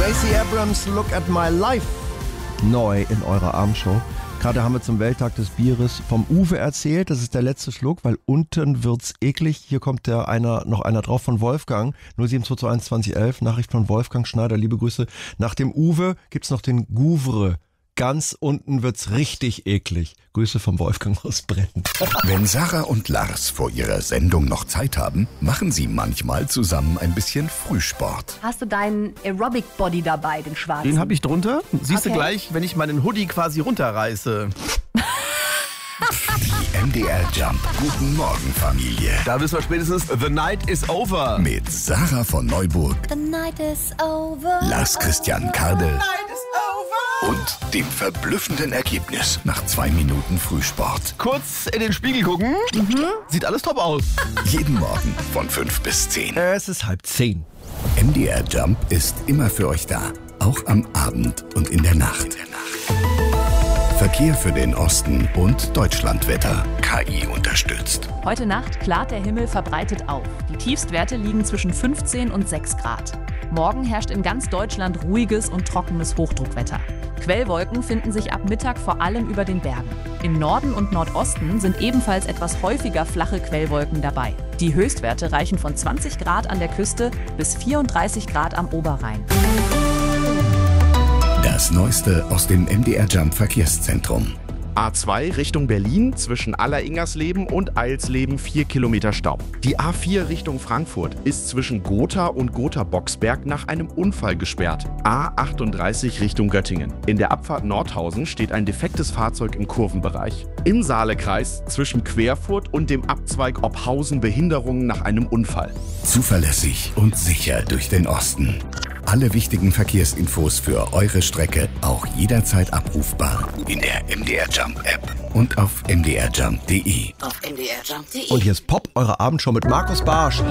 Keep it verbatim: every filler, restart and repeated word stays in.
Gracie Abrams, Look at My Life. Neu in eurer Abendshow. Gerade haben wir zum Welttag des Bieres vom Uwe erzählt. Das ist der letzte Schluck, weil unten wird's eklig. Hier kommt der einer, noch einer drauf von Wolfgang. null sieben zwei zwei eins zwanzig elf. Nachricht von Wolfgang Schneider. Liebe Grüße. Nach dem Uwe gibt's noch den Gouvre. Ganz unten wird's richtig eklig. Grüße vom Wolfgang aus Bretten. Wenn Sarah und Lars vor ihrer Sendung noch Zeit haben, machen sie manchmal zusammen ein bisschen Frühsport. Hast du deinen Aerobic-Body dabei, den schwarzen? Den habe ich drunter. Siehst Okay. du gleich, wenn ich meinen Hoodie quasi runterreiße. Die M D R Jump Guten Morgen Familie. Da wissen wir spätestens, the night is over. Mit Sarah von Neuburg, The night is over. Lars Christian Kardel und dem verblüffenden Ergebnis nach zwei Minuten Frühsport. Kurz in den Spiegel gucken. Sieht alles top aus. Jeden Morgen von fünf bis zehn. Es ist halb zehn. M D R Jump ist immer für euch da. Auch am Abend und in der Nacht. Verkehr für den Osten und Deutschlandwetter. K I unterstützt. Heute Nacht klart der Himmel verbreitet auf. Die Tiefstwerte liegen zwischen fünfzehn und sechs Grad. Morgen herrscht in ganz Deutschland ruhiges und trockenes Hochdruckwetter. Quellwolken finden sich ab Mittag vor allem über den Bergen. Im Norden und Nordosten sind ebenfalls etwas häufiger flache Quellwolken dabei. Die Höchstwerte reichen von zwanzig Grad an der Küste bis vierunddreißig Grad am Oberrhein. Das Neueste aus dem M D R Jump Verkehrszentrum. A zwei Richtung Berlin zwischen Alleringersleben und Eilsleben vier Kilometer Stau. Die A vier Richtung Frankfurt ist zwischen Gotha und Gotha-Boxberg nach einem Unfall gesperrt. A achtunddreißig Richtung Göttingen. In der Abfahrt Nordhausen steht ein defektes Fahrzeug im Kurvenbereich. Im Saalekreis zwischen Querfurt und dem Abzweig Ophausen Behinderungen nach einem Unfall. Zuverlässig und sicher durch den Osten. Alle wichtigen Verkehrsinfos für eure Strecke auch jederzeit abrufbar in der M D R Jump App und auf m d r jump punkt d e. Auf m d r jump punkt d e. Und hier ist Pop, eure Abendshow mit Markus Barsch.